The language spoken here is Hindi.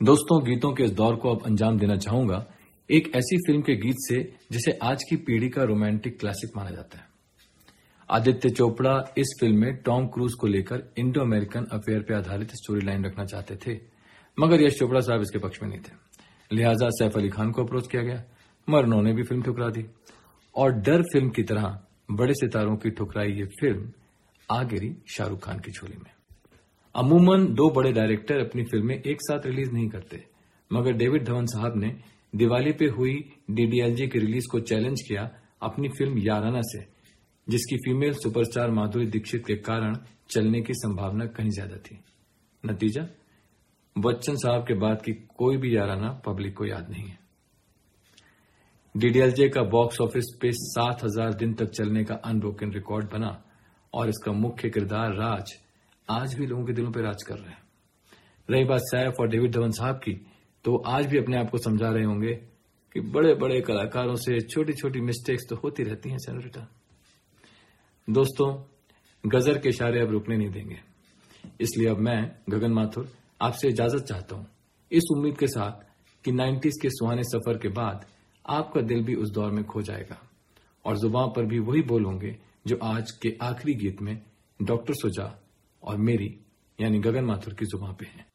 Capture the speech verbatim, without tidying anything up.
दोस्तों, गीतों के इस दौर को अब अंजाम देना चाहूंगा एक ऐसी फिल्म के गीत से जिसे आज की पीढ़ी का रोमांटिक क्लासिक माना जाता है। आदित्य चोपड़ा इस फिल्म में टॉम क्रूज को लेकर इंडो अमेरिकन अफेयर पर आधारित स्टोरी लाइन रखना चाहते थे, मगर यश चोपड़ा साहब इसके पक्ष में नहीं थे। लिहाजा सैफ अली खान को अप्रोच किया गया, मगर उन्होंने भी फिल्म ठुकरा दी और डर फिल्म की तरह बड़े सितारों की ठुकराई ये फिल्म आ गिरी शाहरुख खान की झोली में। अमूमन दो बड़े डायरेक्टर अपनी फिल्में एक साथ रिलीज नहीं करते, मगर डेविड धवन साहब ने दिवाली पे हुई डीडीएलजे की रिलीज को चैलेंज किया अपनी फिल्म याराना से, जिसकी फीमेल सुपरस्टार माधुरी दीक्षित के कारण चलने की संभावना कहीं ज्यादा थी। नतीजा, बच्चन साहब के बाद की कोई भी याराना पब्लिक को याद नहीं है। डीडीएलजे का बॉक्स ऑफिस पे सात हजार दिन तक चलने का अनब्रोकन रिकॉर्ड बना और इसका मुख्य किरदार राज आज भी लोगों के दिलों पर राज कर रहा है। रही बात सैफ और डेविड धवन साहब की, तो आज भी अपने आप को समझा रहे होंगे कि बड़े बड़े कलाकारों से छोटी छोटी मिस्टेक्स तो होती रहती हैं सेनोरिटा। दोस्तों, गजर के इशारे अब रुकने नहीं देंगे, इसलिए अब मैं गगन माथुर आपसे इजाजत चाहता हूं, इस उम्मीद के साथ कि नाइन्टीज के सुहाने सफर के बाद आपका दिल भी उस दौर में खो जाएगा और जुबान पर भी वही बोल होंगे जो आज के आखिरी गीत में डॉक्टर सुजा और मेरी यानी गगन माथुर की जुबान पे हैं।